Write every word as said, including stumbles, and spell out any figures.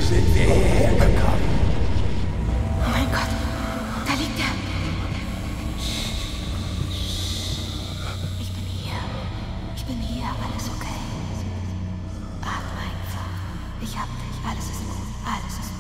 sind wir hierher gekommen? Oh mein Gott, da liegt er. Ich bin hier. Ich bin hier, alles okay. Atme einfach. Ich hab dich, alles ist gut, alles ist